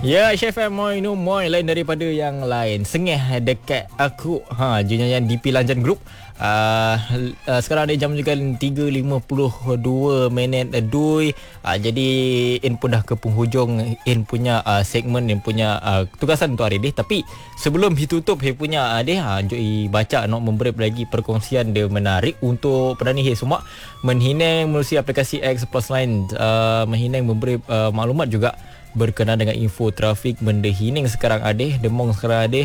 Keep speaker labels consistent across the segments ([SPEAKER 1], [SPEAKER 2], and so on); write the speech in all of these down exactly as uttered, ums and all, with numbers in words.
[SPEAKER 1] Ya, Chef M Moi no Moi lain daripada yang lain. Sengih dekat aku. Ha, jenyanyian D P Lanjan Group. Uh, uh, sekarang ada jam juga tiga lima puluh dua minit dui. Uh, jadi In pun dah ke penghujung In punya uh, segmen, In punya uh, tugasan untuk hari ni. Tapi sebelum ditutup dia punya uh, dia uh, jom baca nak memberi lagi perkongsian dia menarik untuk penani he semua menghinang melalui aplikasi X Plus Line, uh, menghinang memberi uh, maklumat juga berkenaan dengan info trafik benda hining sekarang ada, demong sekarang ada.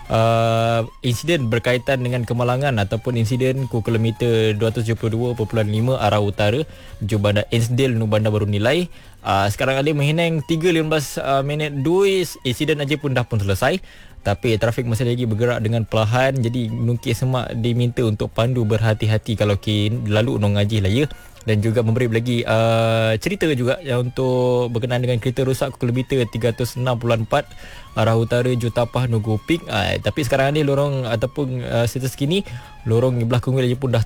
[SPEAKER 1] Uh, insiden berkaitan dengan kemalangan ataupun insiden ku kilometer dua tujuh dua perpuluhan lima arah utara ju bandar Ainsdale nu bandar baru nilai. Uh, sekarang ada menghinang tiga lima belas uh, minit dua, insiden aja pun dah pun selesai. Tapi trafik masih lagi bergerak dengan perlahan. Jadi nungkit semak diminta untuk pandu berhati-hati kalau kin lalu nong ngaji lah ya. Dan juga memberi lagi uh, cerita juga yang untuk berkenaan dengan kereta rosak kilometer tiga enam empat arah utara Jutapah Nuguping. Uh, tapi sekarang ni lorong ataupun uh, status kini lorong belah Kunggul aja pun dah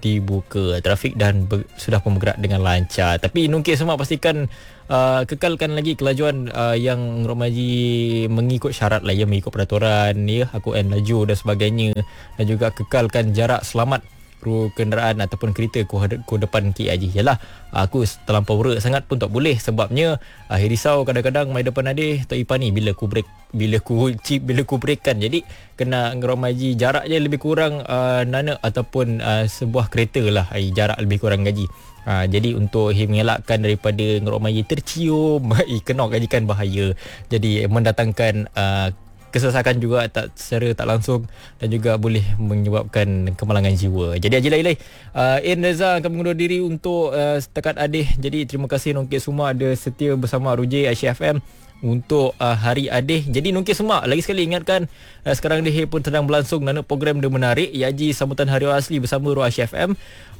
[SPEAKER 1] dibuka trafik dan ber, sudah pun bergerak dengan lancar. Tapi nungkit semua pastikan uh, kekalkan lagi kelajuan uh, yang Romaji mengikut syarat lah ya, mengikut peraturan ya, aku en laju dan sebagainya, dan juga kekalkan jarak selamat kru kenderaan ataupun kereta ku, ku depan ki aji. Yalah, aku terlampau rek sangat pun tak boleh, sebabnya uh, risau kadang-kadang mai depan ade tak ipan ni bila ku break, bila ku chip, bila ku break kan. Jadi kena ngeromaji jarak je lebih kurang uh, nana ataupun uh, sebuah kereta lah ay, jarak lebih kurang gaji. Ha, jadi untuk mengelakkan daripada ngeromaji tercium, kena gajikan bahaya. Jadi mendatangkan uh, kesesakan juga tak secara tak langsung dan juga boleh menyebabkan kemalangan jiwa. Jadi ajilah ilai uh, In Reza akan mengundur diri untuk uh, setakat adih. Jadi terima kasih nongkit semua ada setia bersama Ruji Asyik F M untuk uh, hari adih. Jadi nongkit semua lagi sekali ingatkan uh, sekarang dia pun sedang berlangsung nana program dia menarik Yaji sambutan hari asli bersama Ruh Asyik F M.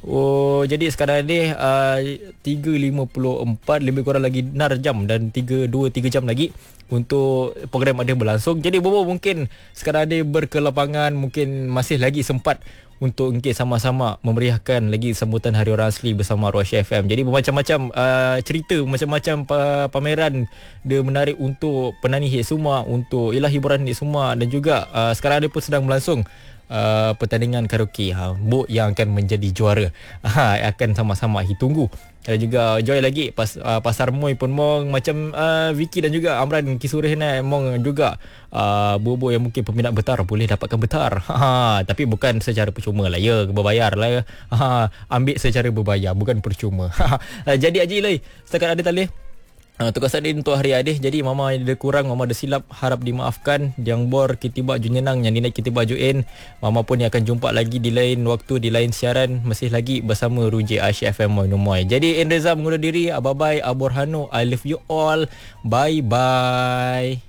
[SPEAKER 1] Oh, jadi sekarang ni uh, tiga lima puluh empat lebih kurang lagi enam jam dan tiga dua tiga jam lagi untuk program ada berlangsung. Jadi bobo mungkin sekarang ada berkelapangan, mungkin masih lagi sempat untuk mungkin sama-sama memeriahkan lagi sambutan Hari Orang Asli bersama Ruasya F M. Jadi bermacam-macam uh, cerita, macam-macam pa- pameran dia menarik untuk penani hit semua, untuk ialah hiburan hit semua, dan juga uh, sekarang ada pun sedang berlangsung Uh, pertandingan karaoke ha, Bok yang akan menjadi juara ha, akan sama-sama ditunggu. Dan juga joy lagi pas, uh, Pasar Moi pun mong macam uh, Vicky dan juga Amran Kisurih ni mong juga uh, bobo yang mungkin peminat betar boleh dapatkan betar ha, tapi bukan secara percuma lah ya, berbayar lah ya. Ha, ambil secara berbayar bukan percuma. Jadi aji lai setakat ada talih Uh, tugasan dia untuk hari adih. Jadi mama ada kurang, mama ada silap, harap dimaafkan. Yang bor kitibak ju nyenang, yang dinaik kitibak ju in. Mama pun yang akan jumpa lagi di lain waktu, di lain siaran, masih lagi bersama Ruji Asyik F M Moi Numoy. Jadi In Reza mengundur diri. Bye bye Aborhano, I love you all. Bye bye.